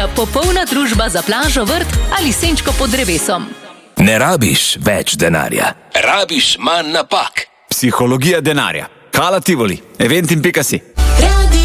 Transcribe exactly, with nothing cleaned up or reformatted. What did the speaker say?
Najboljša popolna družba za plažo, vrt ali senčko pod drevesom. Ne rabiš več denarja, rabiš manj napak. Psihologija denarja. Hala Tivoli, eventim pika si.